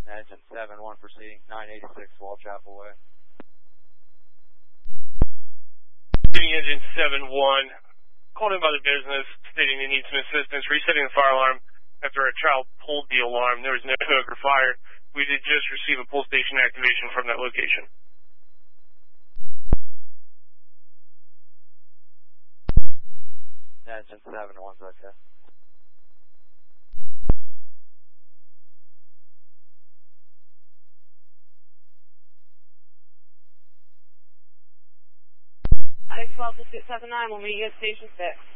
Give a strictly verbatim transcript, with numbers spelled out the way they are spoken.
Engine seven one proceeding, nine eighty-six Wall Chapel Way. Engine seven one, called in by the business, stating they need some assistance resetting the fire alarm after a child pulled the alarm. There was no smoke or fire. We did just receive a pull station activation from that location. Engine seven one, okay. I twelve to six seven nine, we'll meet you at station six.